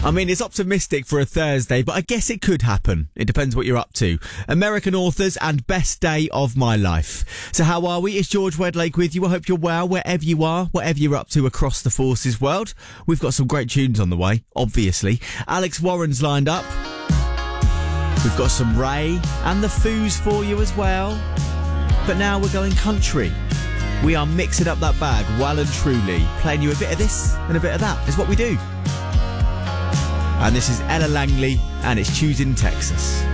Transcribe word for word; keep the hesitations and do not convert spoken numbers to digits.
I mean, it's optimistic for a Thursday, but I guess it could happen. It depends what you're up to. American authors and best day of my life. So how are we? It's George Wedlake with you. I hope you're well wherever you are, whatever you're up to across the forces world. We've got some great tunes on the way, obviously. Alex Warren's lined up. We've got some Ray and the Foos for you as well. But now we're going country. We are mixing up that bag well and truly. Playing you a bit of this and a bit of that is what we do. And this is Ella Langley, and it's Choosing Texas.